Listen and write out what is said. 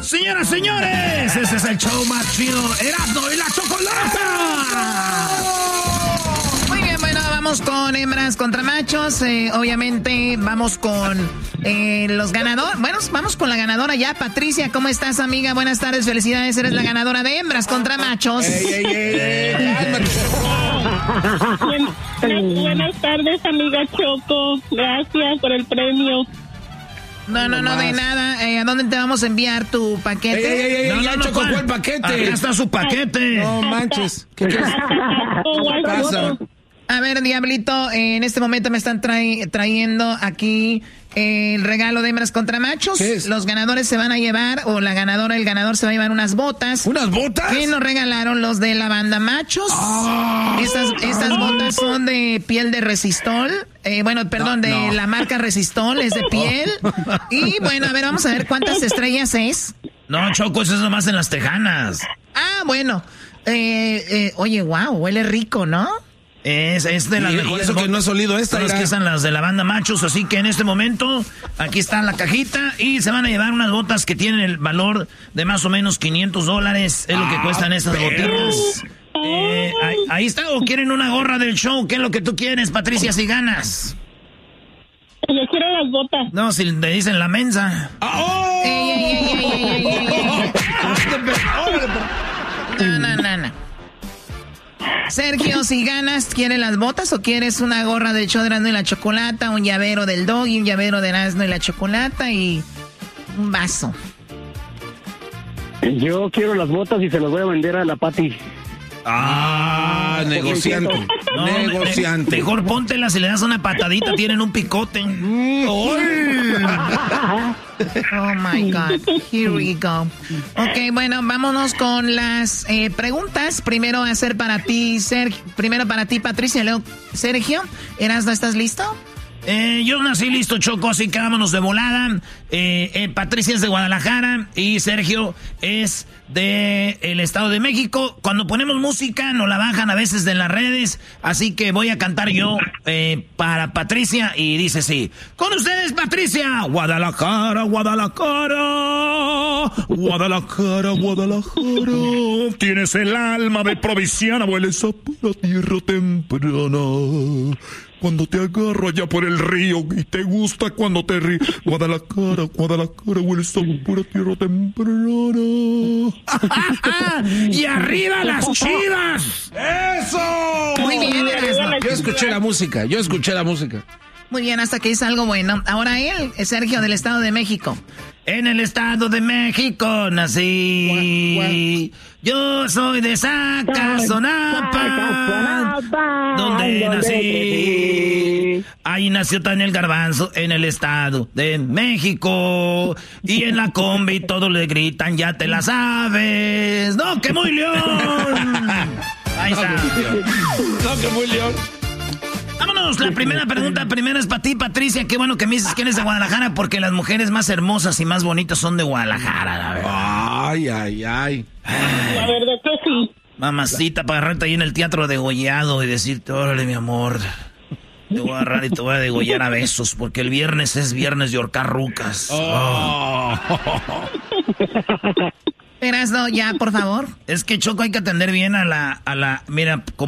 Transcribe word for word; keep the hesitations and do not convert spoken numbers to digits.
Señoras, señores, este es el show más chido, Erasmo y la Chocolata. Muy bien, bueno, vamos con hembras contra machos. Eh, obviamente vamos con eh, los ganadores. Bueno, vamos con la ganadora ya. Patricia, ¿cómo estás, amiga? Buenas tardes, felicidades. Eres la ganadora de hembras contra machos. Ey, ey, ey, ey. Buen, buenas tardes, amiga Choco. Gracias por el premio. No, no, no, de nada. Eh, ¿A dónde te vamos a enviar tu paquete? Ey, ey, ey, no, ya no, Choco no, fue el paquete. Ahí está su paquete. No manches. ¿Qué, qué pasa? A ver, Diablito, eh, en este momento me están trai- trayendo aquí eh, el regalo de hembras contra machos. ¿Qué es? Los ganadores se van a llevar, o la ganadora, el ganador se va a llevar unas botas. ¿Unas botas? Que nos regalaron los de la banda Machos. Oh. Estas, estas botas son de piel de Resistol. Eh, bueno, perdón, No, de no. la marca Resistol, es de piel. Y bueno, a ver, vamos a ver cuántas estrellas es. No, Choco, eso es nomás en las tejanas. Ah, bueno. Eh, eh, oye, wow, huele rico, ¿no? Es, es de las Y- y mejores eso que botas. no has olido esta, Son las mira. que están las de la banda Machos, así que en este momento aquí está la cajita y se van a llevar unas botas que tienen el valor de más o menos quinientos dólares, es lo que Ah, cuestan estas pero. botitas. Eh, ahí, ahí está, o quieren una gorra del show, ¿qué es lo que tú quieres, Patricia, si ganas? Yo quiero las botas. No, si te dicen la mensa. Ah, ¡Oh! Ey, ey, ey, ey, ey, ey, ey, ey. No, no, no, no. Sergio, si ganas, ¿quieres las botas o quieres una gorra del show de Erasmo y la Chocolata, un llavero del Doggy, un llavero de Erasmo y la Chocolata y un vaso? Yo quiero las botas y se las voy a vender a la Pati. Ah, negociante. No, negociante. me- mejor póntelas y le das una patadita, tienen un picote. Oh my God, here we go. Ok, bueno, vámonos con las eh, preguntas. Primero va a ser para ti, Sergio. Primero para ti, Patricia, luego Sergio. Erasmo, ¿estás listo? Eh, yo nací listo, Choco, así que vámonos de volada. Eh, eh, Patricia es de Guadalajara y Sergio es de el Estado de México. Cuando ponemos música nos la bajan a veces de las redes, así que voy a cantar yo eh, para Patricia y dice así. Con ustedes, Patricia. Guadalajara, Guadalajara, Guadalajara, Guadalajara. Tienes el alma de provinciana, hueles a pura tierra temprana. Cuando te agarro allá por el río y te gusta cuando te río. Guadalajara, Guadalajara, hueles a pura tierra temprana. ¡Y arriba las Chivas! ¡Eso! Muy bien, Erasmo. Yo escuché la música, yo escuché la música. Muy bien, hasta que hizo algo bueno. Ahora él, Sergio, del Estado de México. En el Estado de México nací. Yo soy de Zacazonapa, donde nací. Ahí nació también el Garbanzo, en el Estado de México. Y en la combi todos le gritan, ya te la sabes. ¡No, que muy león! Ahí está. No, que muy león. Vámonos, la primera pregunta primero es para ti, Patricia. Qué bueno que me dices que eres de Guadalajara, porque las mujeres más hermosas y más bonitas son de Guadalajara, la verdad. Ay, ay, ay. La verdad que sí. Mamacita, para agarrarte ahí en el teatro degollado y decirte, órale, mi amor, te voy a agarrar y te voy a degollar a besos, porque el viernes es viernes de horcar rucas. Oh. Erasmo, ya, por favor. Es que, Choco, hay que atender bien a la, a la, mira,